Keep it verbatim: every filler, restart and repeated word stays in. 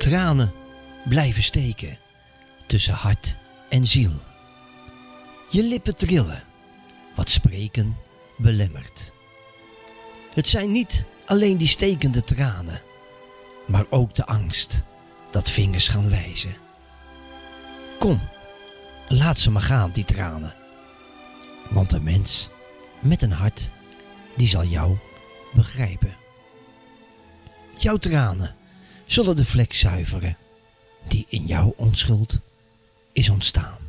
tranen blijven steken tussen hart en ziel. Je lippen trillen, wat spreken belemmert. Het zijn niet alleen die stekende tranen, maar ook de angst dat vingers gaan wijzen. Kom, laat ze maar gaan, die tranen. Want een mens met een hart, die zal jou begrijpen. Jouw tranen zullen de vlek zuiveren die in jouw onschuld is ontstaan.